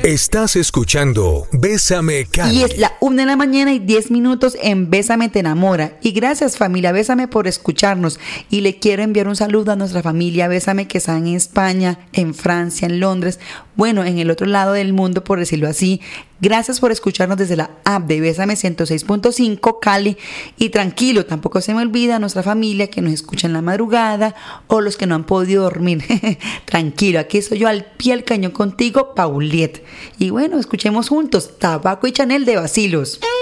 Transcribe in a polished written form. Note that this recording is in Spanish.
Estás escuchando Bésame Cali. Y es la 1:10 en Bésame Te Enamora. Y gracias, familia Bésame, por escucharnos. Y le quiero enviar un saludo a nuestra familia Bésame que están en España, en Francia, en Londres, bueno, en el otro lado del mundo, por decirlo así. Gracias por escucharnos desde la app de Bésame 106.5 Cali. Y tranquilo, tampoco se me olvida a nuestra familia que nos escucha en la madrugada o los que no han podido dormir. Tranquilo, aquí estoy yo al pie del cañón contigo, Pauliet. Y bueno, escuchemos juntos Tabaco y Chanel de Bacilos.